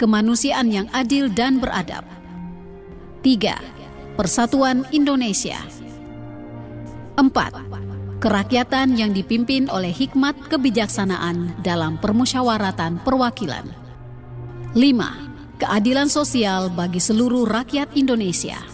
kemanusiaan yang adil dan beradab. 3. Persatuan Indonesia. 4. Kerakyatan yang dipimpin oleh hikmat kebijaksanaan dalam permusyawaratan perwakilan. 5. Keadilan sosial bagi seluruh rakyat Indonesia.